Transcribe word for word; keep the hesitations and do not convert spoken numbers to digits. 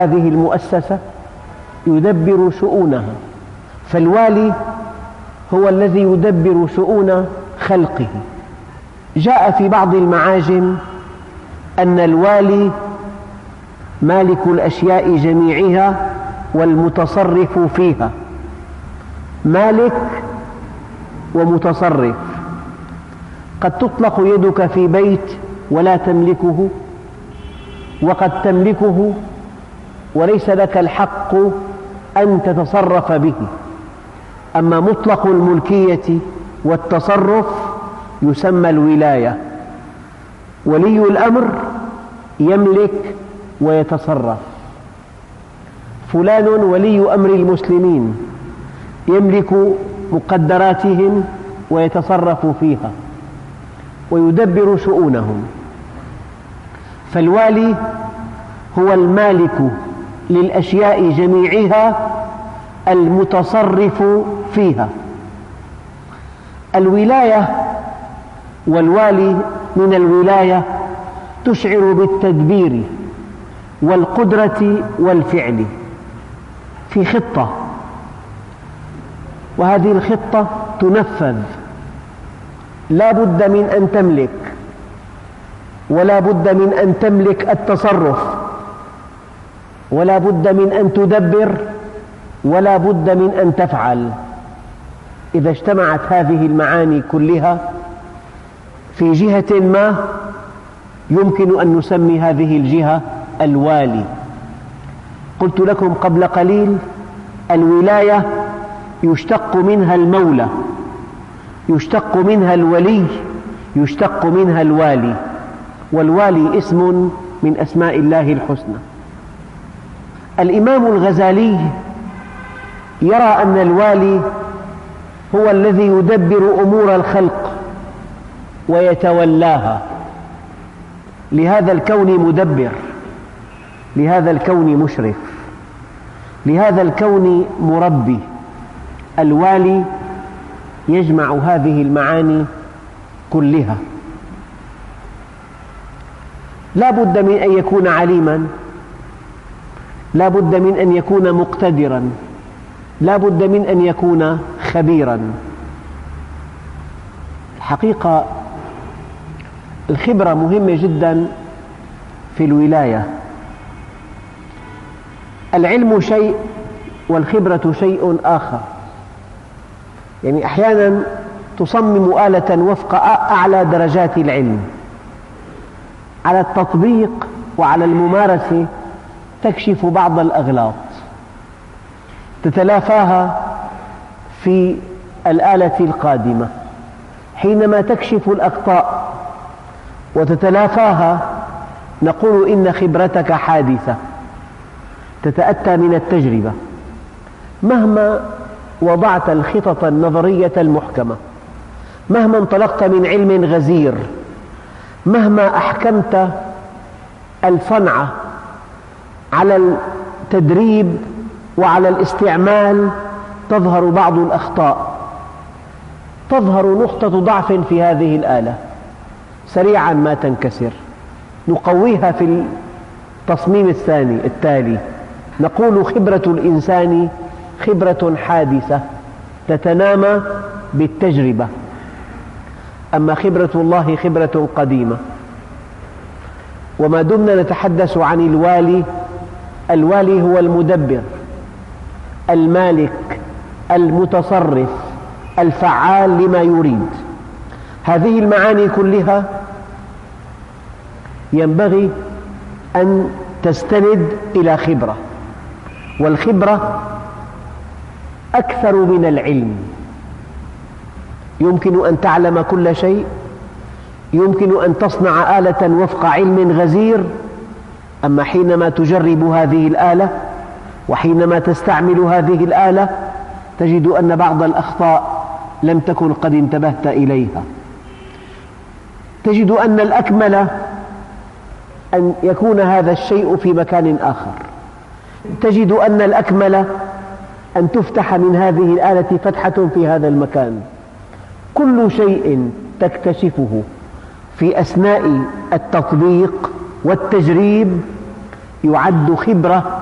هذه المؤسسة يدبر شؤونها، فالوالي هو الذي يدبر شؤون خلقه. جاء في بعض المعاجم أن الوالي مالك الأشياء جميعها والمتصرف فيها. مالك ومتصرف. قد تطلق يدك في بيت ولا تملكه، وقد تملكه وليس لك الحق أن تتصرف به. أما مطلق الملكية والتصرف يسمى الولاية. ولي الأمر يملك ويتصرف. فلان ولي أمر المسلمين يملك مقدراتهم ويتصرف فيها ويدبر شؤونهم. فالوالي هو المالك للأشياء جميعها المتصرف فيها. الولاية والوالي من الولاية تشعر بالتدبير والقدرة والفعل في خطة، وهذه الخطة تنفذ. لا بد من أن تملك، ولا بد من أن تملك التصرف، ولا بد من أن تدبر، ولا بد من أن تفعل. إذا اجتمعت هذه المعاني كلها في جهة ما يمكن أن نسمي هذه الجهة الوالي. قلت لكم قبل قليل الولاية يشتق منها المولى، يشتق منها الولي، يشتق منها الوالي، والوالي اسم من أسماء الله الحسنى. الإمام الغزالي يرى أن الوالي هو الذي يدبر أمور الخلق ويتولاها. لهذا الكون مدبر، لهذا الكون مشرف، لهذا الكون مربي. الوالي يجمع هذه المعاني كلها. لا بد من أن يكون عليما، لا بد من أن يكون مقتدرا، لا بد من أن يكون خبيرا. الحقيقة الخبرة مهمة جدا في الولاية. العلم شيء والخبرة شيء آخر. يعني أحيانا تصمم آلة وفق أعلى درجات العلم، على التطبيق وعلى الممارسة تكشف بعض الأغلاط، تتلافاها في الآلة القادمة. حينما تكشف الأخطاء وتتلافاها نقول إن خبرتك حادثة تتأتى من التجربة. مهما وضعت الخطط النظرية المحكمة، مهما انطلقت من علم غزير، مهما أحكمت الصنعة على التدريب وعلى الاستعمال، تظهر بعض الأخطاء، تظهر نقطة ضعف في هذه الآلة، سريعا ما تنكسر. نقويها في التصميم الثاني التالي، نقول خبرة الإنسان خبرة حادثة تتنامى بالتجربة، أما خبرة الله خبرة قديمة. وما دمنا نتحدث عن الوالي، الوالي هو المدبر، المالك، المتصرف، الفعال لما يريد. هذه المعاني كلها ينبغي أن تستند إلى خبرة، والخبرة أكثر من العلم. يمكن أن تعلم كل شيء، يمكن أن تصنع آلة وفق علم غزير، أما حينما تجرب هذه الآلة وحينما تستعمل هذه الآلة تجد أن بعض الأخطاء لم تكن قد انتبهت إليها. تجد أن الأكمل أن يكون هذا الشيء في مكان آخر. تجد أن الأكمل أن تفتح من هذه الآلة فتحة في هذا المكان. كل شيء تكتشفه في أثناء التطبيق والتجريب يعد خبرة